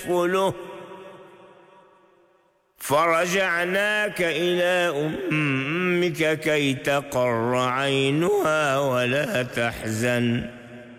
يدخله فرجعناك إلى أمك كي تقر عينها ولا تحزن